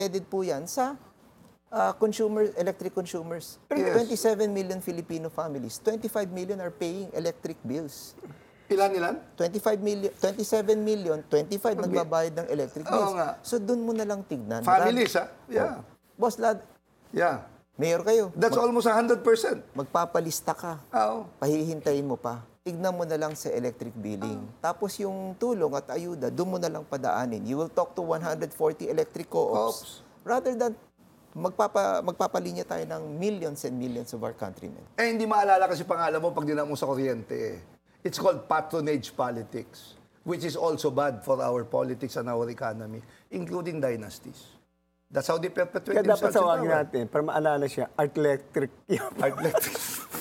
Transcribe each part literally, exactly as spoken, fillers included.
headed po yan sa uh, consumer, electric consumers. Yes. twenty-seven million Filipino families, twenty-five million are paying electric bills. Ilan, ilan? twenty-five million, twenty-seven million, twenty-five nagbabayad ng electric Oo bills. nga. So doon mo na lang tignan. Families, ha? Rad- Yeah. Oh, Boss Lad, Yeah. mayor kayo. That's Mag- almost one hundred percent. magpapalista ka. Oo. Pahihintayin mo pa. Tignan mo na lang sa electric billing. Tapos yung tulong at ayuda, doon mo na lang padaanin. You will talk to one hundred forty electric co-ops. Ops. Rather than magpapa, magpapalinya tayo ng millions and millions of our countrymen. Eh, hindi maalala kasi pangalan mo pag dinamo sa kuryente eh. It's called patronage politics, which is also bad for our politics and our economy, including dynasties. That's how they perpetuate Kaya dapat themselves in tawagin power. natin, para maalala siya, art electric. Art electric.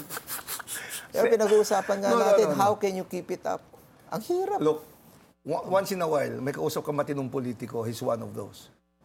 Pero pinag-uusapan nga No, no, natin, no, no. how can you keep it up? Ang hirap. Look, wa- once in a while, may kausap ka matinong politiko, he's one of those.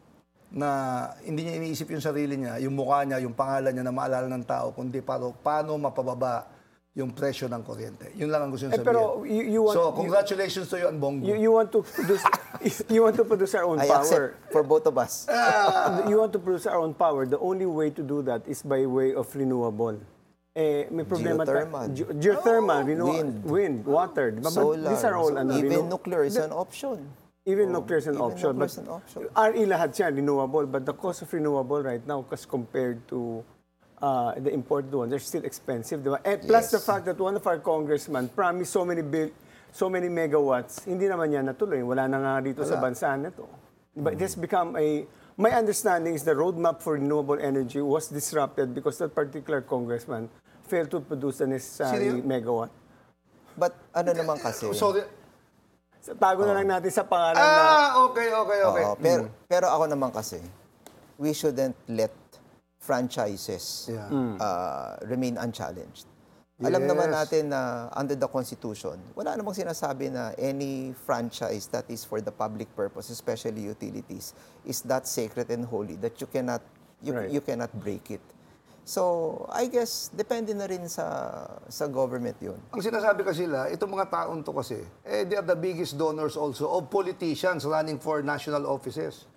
Na hindi niya iniisip yung sarili niya, yung mukha niya, yung pangalan niya na maalala ng tao, kundi paano, paano mapababa yung presyo ng kuryente. Yun lang ang gusto niya Eh, sabihin. pero you, you want, So, congratulations to you, Bongo. you, you want to produce, you want to produce our own I power. accept for both of us. You want to produce our own power. The only way to do that is by way of renewable. Eh, may problema tayo- Geothermal. Ge- geothermal, renew- wind. wind, water. Di ba? But Solar. These are all, ano, even renew- nuclear is an option. Even nuclear is an even option. nuclear But is an option. R E lahat yan, renewable. But the cost of renewable right now, as compared to uh, the imported one, they're still expensive. Diba? And plus Yes. the fact that one of our congressmen promised so many bill, so many megawatts, hindi naman yan natuloy. Wala na nga dito sa bansa na to. But it has become a... My understanding is the roadmap for renewable energy was disrupted because that particular congressman failed to produce the necessary Sino yun? megawatt. But ano naman kasi... Sorry. So, tago na lang natin sa pangalan na... Ah, okay, okay, okay. Oo, pero, pero ako naman kasi, we shouldn't let franchises Yeah. uh, remain unchallenged. Alam naman Yes. natin na under the Constitution, wala namang sinasabi na any franchise that is for the public purpose, especially utilities, is that sacred and holy that you cannot you, Right. you cannot break it. So, I guess, depende na rin sa sa government yun. Ang sinasabi kasi nila, itong mga taon to kasi, eh, they are the biggest donors also of politicians running for national offices.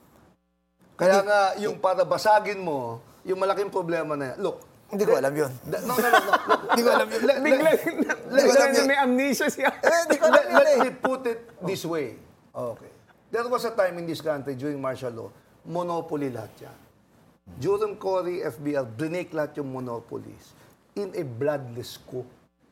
Kaya nga, yung para basagin mo, yung malaking problema na yan. Look, Hindi ko alam yun. da- no, no, no, no. Hindi ko alam yun. Let, let, Bigla, let- bigla let- na may amnesia siya. Eh, hindi ko alam let, yun let eh. me put it this way. Okay. There was a time in this country during martial law, monopoly lahat yan. Durham, Cory, F B R, brinake lahat yung monopolies in a bloodless coup.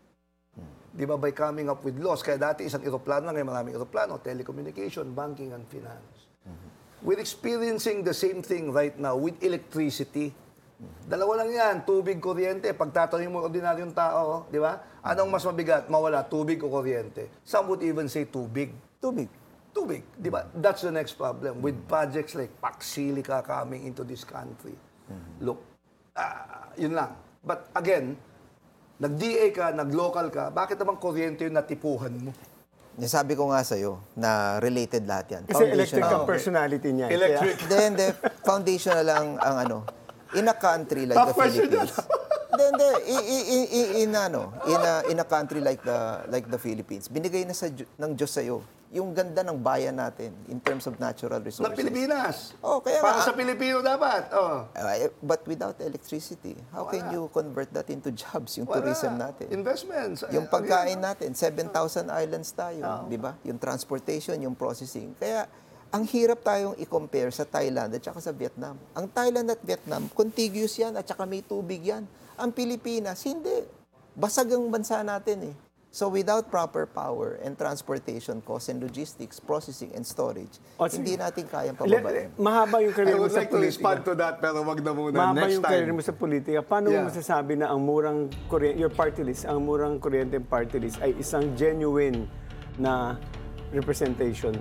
Di ba? By coming up with laws. Kaya dati isang eroplano lang, ngayon maraming eroplano, telecommunication, banking, and finance. We're experiencing the same thing right now with electricity. Dalawa lang yan, tubig, kuryente. Pagtatanungin mo ordinaryong tao, di ba? Anong mas mabigat? Mawala, tubig o kuryente? Some would even say tubig. Tubig. Tubig, di ba? That's the next problem with projects like Paxilica coming into this country. Look, ah, yun lang. But again, nag-D A ka, nag-local ka, bakit naman kuryente yung natipuhan mo? Sabi ko nga sa'yo na related lahat yan. Kasi electric Foundational. ang personality niya. eh. Electric. Then, the foundation na lang ang ano, in a country like Tough the question Philippines. Then, the, in, in, in, in, ano, in, a, in a country like the like the Philippines, binigay na sa Diyo- ng Diyos sa'yo yung ganda ng bayan natin in terms of natural Ng resources. Pilipinas. Oh, kaya Para nga- sa Pilipino dapat. Oh. Uh, but without electricity, how can you convert that into jobs, yung Wala. tourism natin? Investments. Yung Again, pagkain natin, seven thousand islands tayo, di ba? Yung transportation, yung processing. Kaya, ang hirap tayong i-compare sa Thailand at saka sa Vietnam. Ang Thailand at Vietnam, contiguous yan at saka may tubig yan. Ang Pilipinas, hindi. Basag ang bansa natin eh. So without proper power and transportation costs and logistics, processing and storage, O, hindi sige. natin kayang Le- pababain. mahaba yung I career mo would sa like to respond politika. to that, pero wag na muna. Mahaba Next yung career time. mo sa politika. Paano Yeah. mo masasabi na ang murang kuryente, your party list, ang murang kuryente party list ay isang genuine na representation?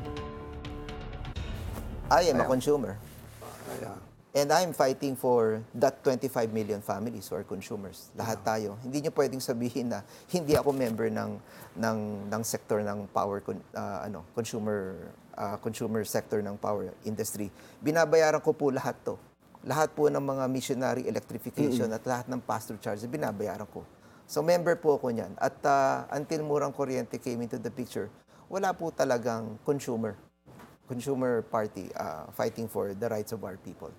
I am a consumer. Ayan. And I'm fighting for that twenty-five million families who are consumers. Lahat tayo. Hindi niyo pwedeng sabihin na hindi ako member ng ng ng sector ng power con- ah, ano, consumer ah, consumer sector ng power industry. Binabayaran ko po lahat 'to. Lahat po ng mga missionary electrification at lahat ng pass-through charges binabayaran ko. So member po ako niyan. At ah, until murang kuryente came into the picture, wala po talagang consumer. consumer party uh, fighting for the rights of our people.